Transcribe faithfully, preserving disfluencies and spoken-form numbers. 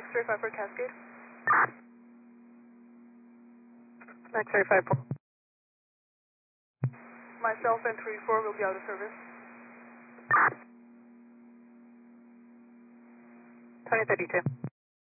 thirty-five for Cascade. Max thirty-five. Myself and three four will be out of service. twenty thirty-two.